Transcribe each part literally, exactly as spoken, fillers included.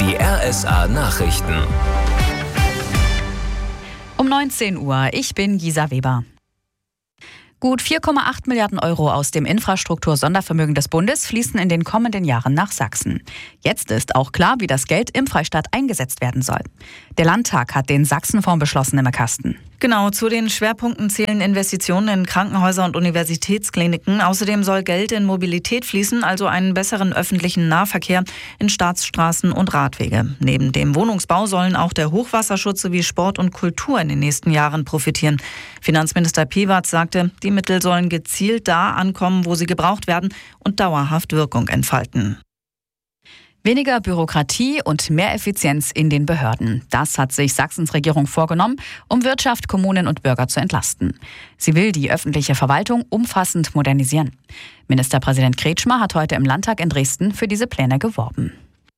Die R S A-Nachrichten. Um neunzehn Uhr, ich bin Gisa Weber. Gut vier Komma acht Milliarden Euro aus dem Infrastruktur-Sondervermögen des Bundes fließen in den kommenden Jahren nach Sachsen. Jetzt ist auch klar, wie das Geld im Freistaat eingesetzt werden soll. Der Landtag hat den Sachsenfonds beschlossen im Kasten. Genau, zu den Schwerpunkten zählen Investitionen in Krankenhäuser und Universitätskliniken. Außerdem soll Geld in Mobilität fließen, also einen besseren öffentlichen Nahverkehr in Staatsstraßen und Radwege. Neben dem Wohnungsbau sollen auch der Hochwasserschutz sowie Sport und Kultur in den nächsten Jahren profitieren. Finanzminister Piewatz sagte, die Mittel sollen gezielt da ankommen, wo sie gebraucht werden und dauerhaft Wirkung entfalten. Weniger Bürokratie und mehr Effizienz in den Behörden. Das hat sich Sachsens Regierung vorgenommen, um Wirtschaft, Kommunen und Bürger zu entlasten. Sie will die öffentliche Verwaltung umfassend modernisieren. Ministerpräsident Kretschmer hat heute im Landtag in Dresden für diese Pläne geworben.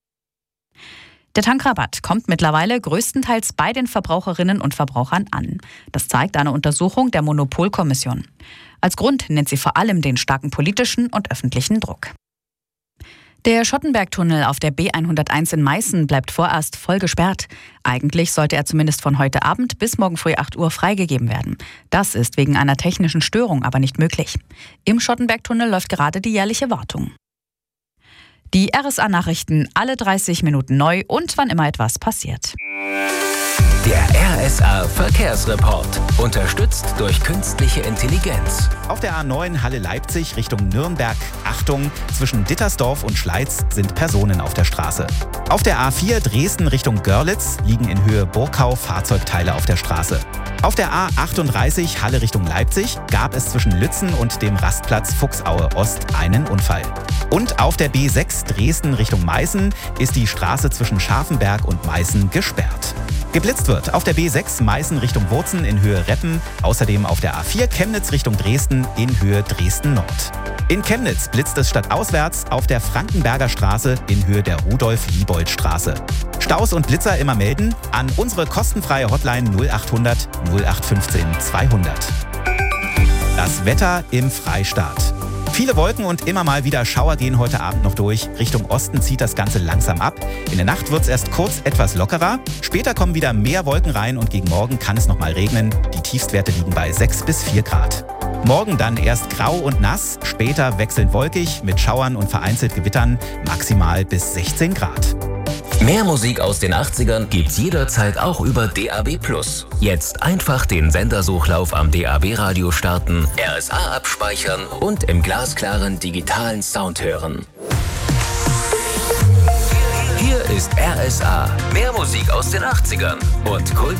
Der Tankrabatt kommt mittlerweile größtenteils bei den Verbraucherinnen und Verbrauchern an. Das zeigt eine Untersuchung der Monopolkommission. Als Grund nennt sie vor allem den starken politischen und öffentlichen Druck. Der Schottenbergtunnel auf der B hunderteins in Meißen bleibt vorerst voll gesperrt. Eigentlich sollte er zumindest von heute Abend bis morgen früh acht Uhr freigegeben werden. Das ist wegen einer technischen Störung aber nicht möglich. Im Schottenbergtunnel läuft gerade die jährliche Wartung. Die R S A-Nachrichten alle dreißig Minuten neu und wann immer etwas passiert. Der R S A-Verkehrsreport. Unterstützt durch künstliche Intelligenz. Auf der A neun Halle-Leipzig Richtung Nürnberg, Achtung, zwischen Dittersdorf und Schleiz sind Personen auf der Straße. Auf der A vier Dresden Richtung Görlitz liegen in Höhe Burgkau Fahrzeugteile auf der Straße. Auf der A achtunddreißig Halle Richtung Leipzig gab es zwischen Lützen und dem Rastplatz Fuchsaue Ost einen Unfall. Und auf der B sechs Dresden Richtung Meißen ist die Straße zwischen Scharfenberg und Meißen gesperrt. Geblitzt wird auf der B sechs Meißen Richtung Wurzen in Höhe Reppen, außerdem auf der A vier Chemnitz Richtung Dresden in Höhe Dresden-Nord. In Chemnitz blitzt es stadtauswärts auf der Frankenberger Straße in Höhe der Rudolf-Liebold-Straße. Staus und Blitzer immer melden an unsere kostenfreie Hotline null achthundert null acht fünfzehn zweihundert. Das Wetter im Freistaat. Viele Wolken und immer mal wieder Schauer gehen heute Abend noch durch. Richtung Osten zieht das Ganze langsam ab. In der Nacht wird es erst kurz etwas lockerer. Später kommen wieder mehr Wolken rein und gegen Morgen kann es nochmal regnen. Die Tiefstwerte liegen bei sechs bis vier Grad. Morgen dann erst grau und nass, später wechselnd wolkig mit Schauern und vereinzelt Gewittern, maximal bis sechzehn Grad. Mehr Musik aus den achtzigern gibt's jederzeit auch über D A B plus. Jetzt einfach den Sendersuchlauf am D A B-Radio starten, R S A abspeichern und im glasklaren digitalen Sound hören. Hier ist R S A. Mehr Musik aus den achtzigern und Kult.